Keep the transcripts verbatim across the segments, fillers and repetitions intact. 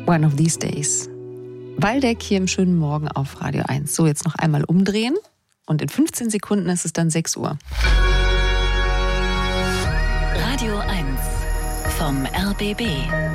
One of These Days. Waldeck hier im schönen Morgen auf Radio eins. So, jetzt noch einmal umdrehen und in fünfzehn Sekunden ist es dann sechs Uhr. Radio eins vom R B B.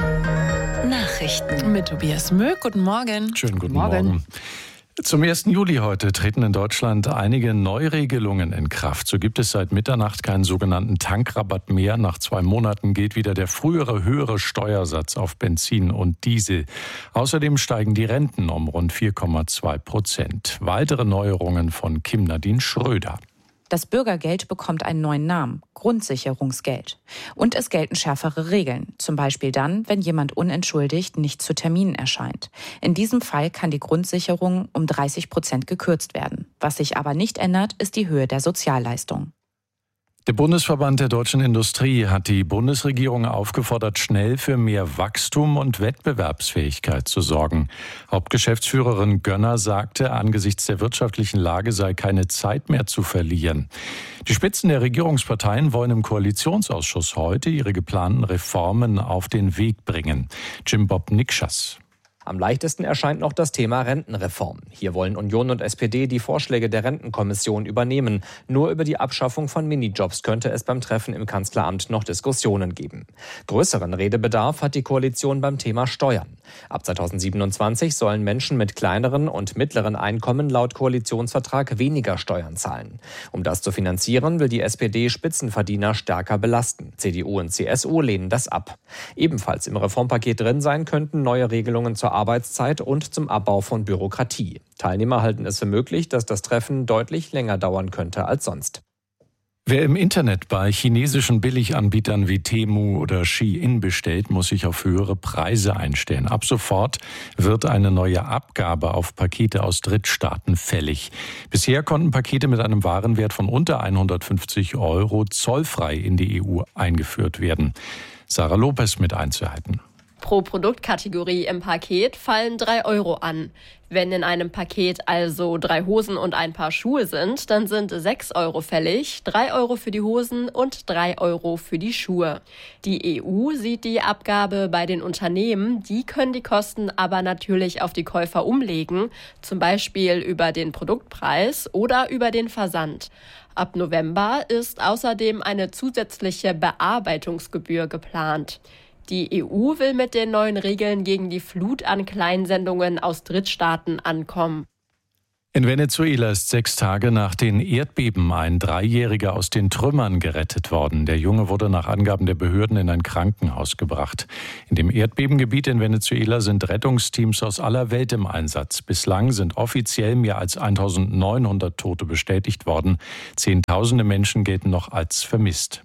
Nachrichten. Mit Tobias Möck. Guten Morgen. Schönen guten Morgen. Morgen. Zum ersten Juli heute treten in Deutschland einige Neuregelungen in Kraft. So gibt es seit Mitternacht keinen sogenannten Tankrabatt mehr. Nach zwei Monaten gilt wieder der frühere höhere Steuersatz auf Benzin und Diesel. Außerdem steigen die Renten um rund vier Komma zwei Prozent. Weitere Neuerungen von Kim Nadine Schröder. Das Bürgergeld bekommt einen neuen Namen, Grundsicherungsgeld. Und es gelten schärfere Regeln, zum Beispiel dann, wenn jemand unentschuldigt nicht zu Terminen erscheint. In diesem Fall kann die Grundsicherung um dreißig Prozent gekürzt werden. Was sich aber nicht ändert, ist die Höhe der Sozialleistung. Der Bundesverband der deutschen Industrie hat die Bundesregierung aufgefordert, schnell für mehr Wachstum und Wettbewerbsfähigkeit zu sorgen. Hauptgeschäftsführerin Gönner sagte, angesichts der wirtschaftlichen Lage sei keine Zeit mehr zu verlieren. Die Spitzen der Regierungsparteien wollen im Koalitionsausschuss heute ihre geplanten Reformen auf den Weg bringen. Jim Bob Nikschas. Am leichtesten erscheint noch das Thema Rentenreform. Hier wollen Union und S P D die Vorschläge der Rentenkommission übernehmen. Nur über die Abschaffung von Minijobs könnte es beim Treffen im Kanzleramt noch Diskussionen geben. Größeren Redebedarf hat die Koalition beim Thema Steuern. Ab zweitausendsiebenundzwanzig sollen Menschen mit kleineren und mittleren Einkommen laut Koalitionsvertrag weniger Steuern zahlen. Um das zu finanzieren, will die S P D Spitzenverdiener stärker belasten. C D U und C S U lehnen das ab. Ebenfalls im Reformpaket drin sein könnten neue Regelungen zur Arbeitszeit und zum Abbau von Bürokratie. Teilnehmer halten es für möglich, dass das Treffen deutlich länger dauern könnte als sonst. Wer im Internet bei chinesischen Billiganbietern wie Temu oder Shein bestellt, muss sich auf höhere Preise einstellen. Ab sofort wird eine neue Abgabe auf Pakete aus Drittstaaten fällig. Bisher konnten Pakete mit einem Warenwert von unter hundertfünfzig Euro zollfrei in die E U eingeführt werden. Sarah Lopez mit Einzelheiten. Pro Produktkategorie im Paket fallen drei Euro an. Wenn in einem Paket also drei Hosen und ein Paar Schuhe sind, dann sind sechs Euro fällig, drei Euro für die Hosen und drei Euro für die Schuhe. Die E U sieht die Abgabe bei den Unternehmen, die können die Kosten aber natürlich auf die Käufer umlegen, zum Beispiel über den Produktpreis oder über den Versand. Ab November ist außerdem eine zusätzliche Bearbeitungsgebühr geplant. Die E U will mit den neuen Regeln gegen die Flut an Kleinsendungen aus Drittstaaten ankommen. In Venezuela ist sechs Tage nach den Erdbeben ein Dreijähriger aus den Trümmern gerettet worden. Der Junge wurde nach Angaben der Behörden in ein Krankenhaus gebracht. In dem Erdbebengebiet in Venezuela sind Rettungsteams aus aller Welt im Einsatz. Bislang sind offiziell mehr als eintausendneunhundert Tote bestätigt worden. Zehntausende Menschen gelten noch als vermisst.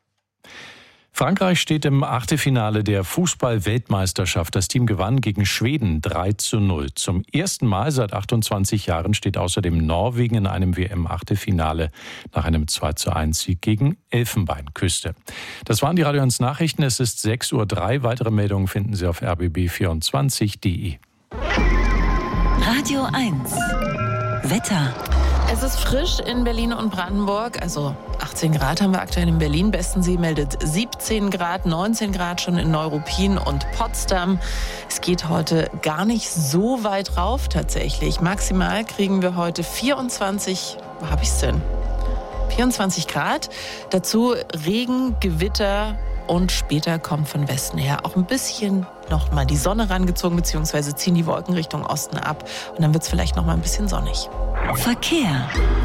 Frankreich steht im Achtelfinale der Fußball-Weltmeisterschaft. Das Team gewann gegen Schweden drei zu null. Zum ersten Mal seit achtundzwanzig Jahren steht außerdem Norwegen in einem W M-Achtelfinale nach einem zwei zu eins Sieg gegen Elfenbeinküste. Das waren die Radio eins Nachrichten. Es ist sechs Uhr drei. Weitere Meldungen finden Sie auf r b b vierundzwanzig punkt d e. Radio eins. Wetter. Es ist frisch in Berlin und Brandenburg, also achtzehn Grad haben wir aktuell in Berlin. Bestensee meldet siebzehn Grad, neunzehn Grad schon in Neuruppin und Potsdam. Es geht heute gar nicht so weit rauf tatsächlich. Maximal kriegen wir heute vierundzwanzig, wo habe ich es denn? vierundzwanzig Grad. Dazu Regen, Gewitter und später kommt von Westen her auch ein bisschen noch mal die Sonne rangezogen, beziehungsweise ziehen die Wolken Richtung Osten ab und dann wird es vielleicht noch mal ein bisschen sonnig. Verkehr.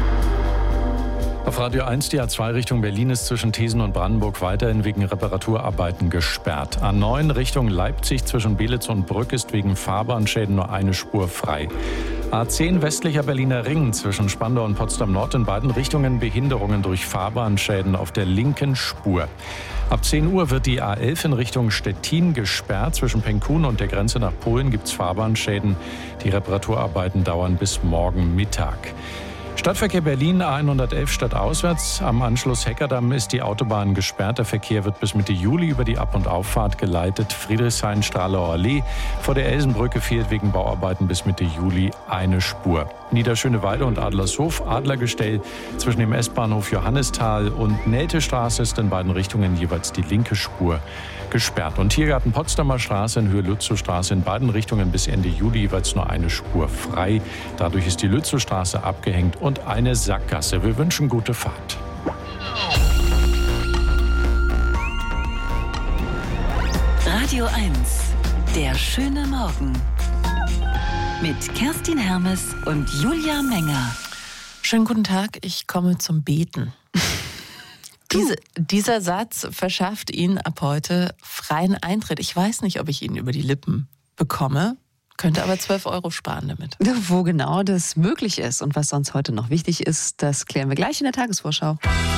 Auf Radio eins die A zwei Richtung Berlin ist zwischen Thesen und Brandenburg weiterhin wegen Reparaturarbeiten gesperrt. A neun Richtung Leipzig zwischen Belitz und Brück ist wegen Fahrbahnschäden nur eine Spur frei. A zehn westlicher Berliner Ring zwischen Spandau und Potsdam Nord in beiden Richtungen Behinderungen durch Fahrbahnschäden auf der linken Spur. Ab zehn Uhr wird die A elf in Richtung Stettin gesperrt. Zwischen Penkun und der Grenze nach Polen gibt es Fahrbahnschäden. Die Reparaturarbeiten dauern bis morgen Mittag. Stadtverkehr Berlin A hundertelf stadtauswärts. Am Anschluss Heckerdamm ist die Autobahn gesperrt. Der Verkehr wird bis Mitte Juli über die Ab- und Auffahrt geleitet. Friedrichshain-Stralauer Allee. Vor der Elsenbrücke fehlt wegen Bauarbeiten bis Mitte Juli eine Spur. Niederschöneweide und Adlershof, Adlergestell. Zwischen dem S-Bahnhof Johannisthal und Neltestraße ist in beiden Richtungen jeweils die linke Spur gesperrt. Und Tiergarten Potsdamer Straße in Höhe Lützowstraße in beiden Richtungen bis Ende Juli jeweils nur eine Spur frei. Dadurch ist die Lützowstraße abgehängt und eine Sackgasse. Wir wünschen gute Fahrt. Radio eins, der schöne Morgen. Mit Kerstin Hermes und Julia Menger. Schönen guten Tag, ich komme zum Beten. Diese, dieser Satz verschafft Ihnen ab heute freien Eintritt. Ich weiß nicht, ob ich ihn über die Lippen bekomme, könnte aber zwölf Euro sparen damit. Wo genau das möglich ist und was sonst heute noch wichtig ist, das klären wir gleich in der Tagesvorschau.